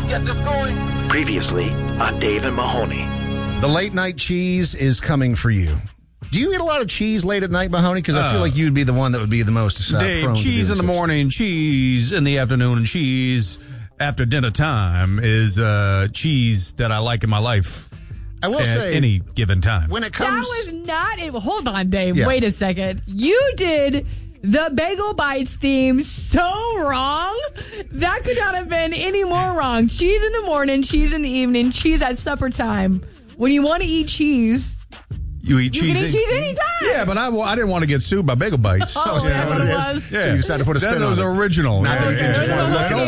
get this going. Previously on Dave and Mahoney. The late night cheese is coming for you. Do you eat a lot of cheese late at night, Mahoney? Because I feel like you'd be the one that would be the most Dave, prone cheese to in the morning, cheese in the afternoon, and cheese after dinner time is cheese that I like in my life. I will say, any given time. When it comes... That was not it. Hold on, Dave. Yeah. Wait a second. You did the Bagel Bites theme so wrong. That could not have been any more wrong. Cheese in the morning, cheese in the evening, cheese at supper time. When you want to eat cheese... You eat You cheese? can eat cheese anytime. Yeah, but I didn't want to get sued by Bagel Bites. Oh, is that that's what what it it is? was. Yeah. So you decided to put a spin that on was it. original. Not Yeah, that- yeah. just wanted to look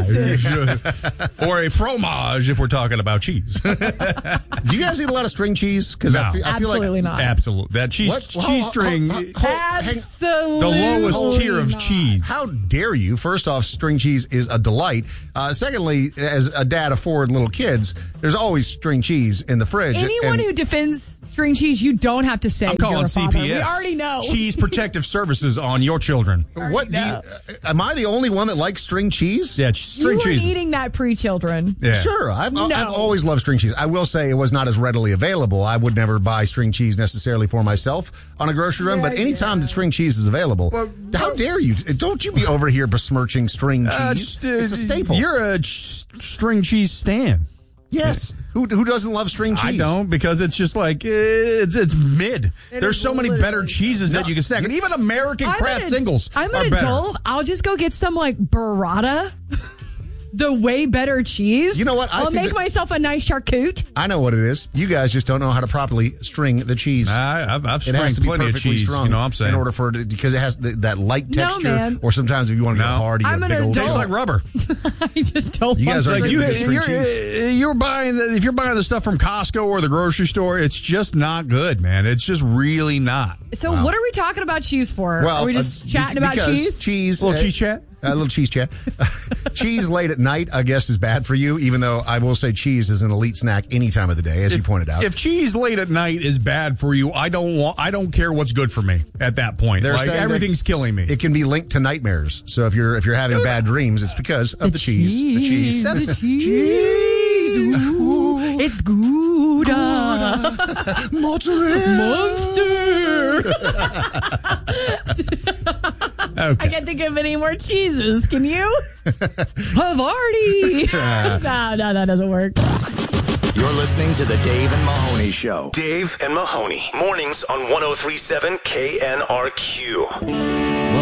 An exclusive. Or a fromage if we're talking about cheese. Do you guys eat a lot of string cheese? Because No. I feel Absolutely like... not. Absolutely. That cheese string, Absolutely. the lowest tier of not. cheese. How dare you? First off, string cheese is a delight. Secondly, as a dad of 4 little kids, there's always string cheese in the fridge. Anyone And- who defends string cheese, you don't have to say I'm calling you're a father. CPS. We already know. Cheese Protective Services on your children. What do you, am I the only one that likes string cheese? Yeah, You string were cheese. eating that pre-children. Yeah. Sure, I've No. always loved string cheese. I will say it was not as readily available. I would never buy string cheese necessarily for myself on a grocery run, but anytime the string cheese is available, how dare you? Don't you be over here besmirching string cheese. It's a staple. You're a string cheese stan. Yes. Who doesn't love string cheese? I don't, because it's just like it's mid. There's is so many better literally- cheeses that you can snack, and even American craft singles I'm are an better. adult. I'll just go get some like burrata. The way better cheese. You know what? I I'll think make that- myself a nice charcuterie. I know what it is. You guys just don't know how to properly string the cheese. I've It has stringed to be plenty of perfectly cheese. strong. You know what I'm saying? In order for it, because it has that light No, texture, man. or sometimes if you want to go No. hard, you I'm get a an big old adult. Tastes like rubber. I just don't You guys want are to. like- good string cheese. You're buying if you're buying the stuff from Costco or the grocery store, it's just not good, man. It's just really not. So what are we talking about cheese for? Are we just chatting about because cheese? Cheese, A little cheese chat? A little cheese chat. Cheese late at night, I guess, is bad for you, even though I will say cheese is an elite snack any time of the day, as you pointed out. If cheese late at night is bad for you, I don't care what's good for me at that point. They're Like, saying that everything's killing me. It can be linked to nightmares. So if you're having bad dreams, it's because of the cheese. The cheese. The cheese. Ooh, it's Gouda. Mozzarella. I can't think of any more cheeses. Can you? Havarti. No, that doesn't work. You're listening to the Dave and Mahoney Show. Dave and Mahoney. Mornings on 103.7 KNRQ.